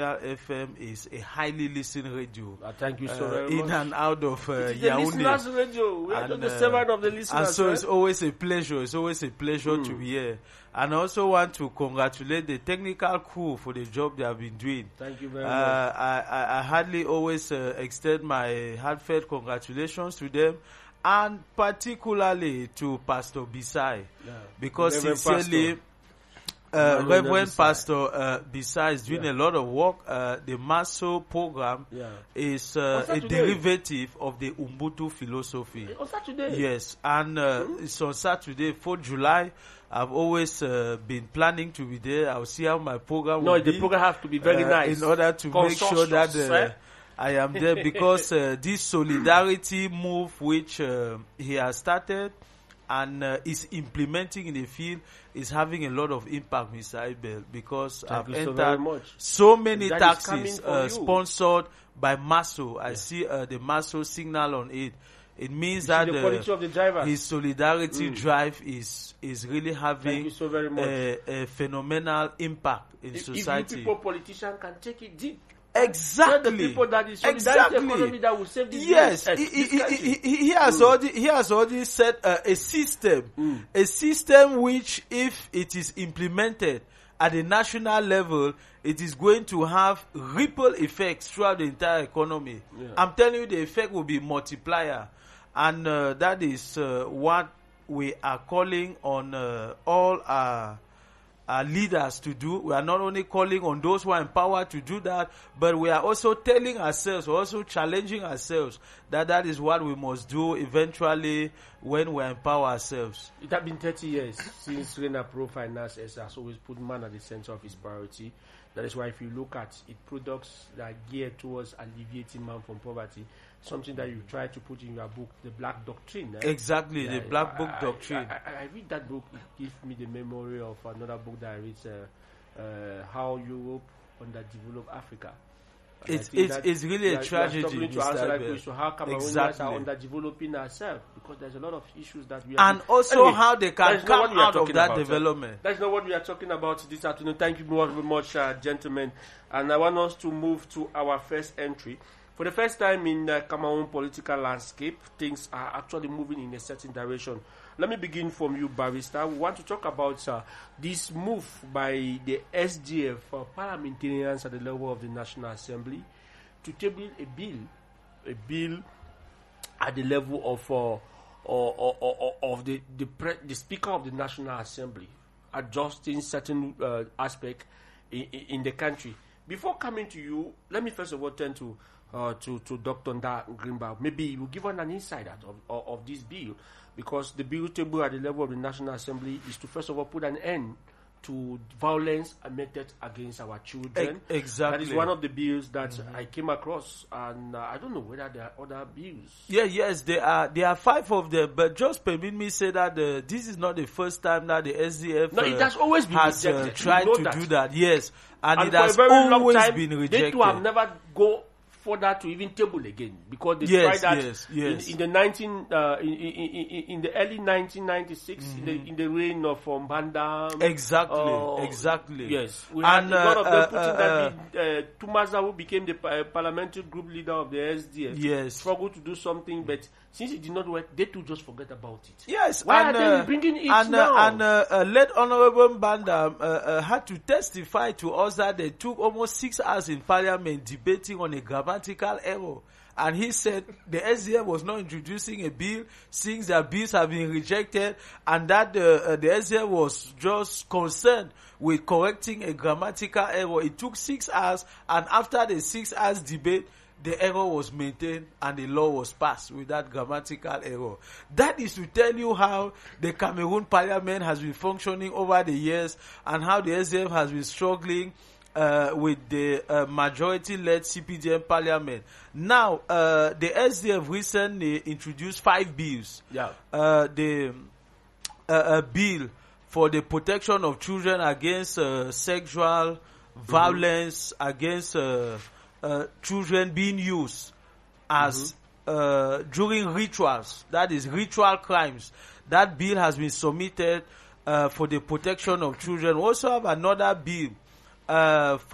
Royal FM is a highly listened radio. Thank you so very much. In and out of Yaoundé. The listeners' radio. We are just the servant of the listeners. And so it's always a pleasure. It's always a pleasure to be here. And I also want to congratulate the technical crew for the job they have been doing. Thank you very much. I hardly always extend my heartfelt congratulations to them, and particularly to Pastor Bisai, because sincerely, Reverend Pastor Bisai is doing a lot of work. The Maso program is a derivative of the Ubuntu philosophy. On Saturday? Yes, and it's on Saturday, 4th July. I've always been planning to be there. I'll see how my program will be. No, the program has to be very nice. In order to make sure that I am there, because this solidarity move which he has started and is implementing in the field is having a lot of impact, Mr. Abel, because I've entered so many taxis sponsored by Maso. I see the Maso signal on it. It means that his solidarity drive is really having a phenomenal impact in society. If you people politicians can take it deep. Exactly. The people that is solidarity economy that will save this he has already set a system which, if it is implemented at the national level, it is going to have ripple effects throughout the entire economy. I'm telling you, the effect will be multiplier. And that is what we are calling on all our leaders to do. We are not only calling on those who are empowered to do that, but we are also telling ourselves, also challenging ourselves that is what we must do eventually when we empower ourselves. It has been 30 years since Rena Pro Finance has always put man at the center of his priority. That is why if you look at it, products that are geared towards alleviating man from poverty, something that you try to put in your book, The Black Doctrine. Exactly, the Black Book Doctrine. I read that book. It gives me the memory of another book that I read, How Europe Underdeveloped Africa. It's really a tragedy, So how Cameroonians are underdeveloping ourselves, because there's a lot of issues that we are. And also how they can come out of that development. That's not what we are talking about this afternoon. Thank you very much, gentlemen. And I want us to move to our first entry. For the first time in the Cameroon political landscape, things are actually moving in a certain direction. Let me begin from you, Barrister. We want to talk about this move by the SDF parliamentarians at the level of the National Assembly to table a bill at the level of the Speaker of the National Assembly, adjusting certain aspects in the country. Before coming to you, let me first of all turn to Dr. Nda Greenbaum. Maybe you will give us an insight of this bill, because the bill table at the level of the National Assembly is to first of all put an end to violence meted against our children. Exactly. That is one of the bills that I came across, and I don't know whether there are other bills. Yes, there are 5 of them, but just permit me say that this is not the first time that the SDF it has always been rejected. Tried to do that. Yes, and it has always been rejected. They too have never go further to even table again, because they tried that in the early 1996 in the reign of Mbanda. Exactly. Yes, we had one of them putting that Tumaza, who became the parliamentary group leader of the SDF, struggled to do something, but since it did not work, they too just forget about it. Yes, why are they bringing it now? Late Honorable Mbanda had to testify to us that they took almost 6 hours in Parliament debating on a grammatical error. And he said the SDF was not introducing a bill since their bills have been rejected, and that the SDF was just concerned with correcting a grammatical error. It took 6 hours, and after the 6 hours debate, the error was maintained and the law was passed with that grammatical error. That is to tell you how the Cameroon Parliament has been functioning over the years, and how the SDF has been struggling with the majority-led CPDM Parliament. Now, the SDF recently introduced 5 bills. The bill for the protection of children against sexual violence, against children being used as during rituals, that is ritual crimes. That bill has been submitted for the protection of children. We also have another bill for